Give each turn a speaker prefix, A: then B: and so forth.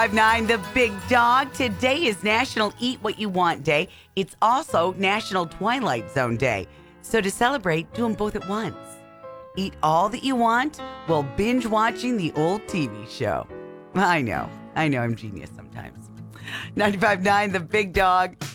A: 95.9 The Big Dog. Today is National Eat What You Want Day. It's also National Twilight Zone Day. So to celebrate, do them both at once. Eat all that you want while binge watching the old TV show. I know, I'm genius sometimes. 95.9 The Big Dog.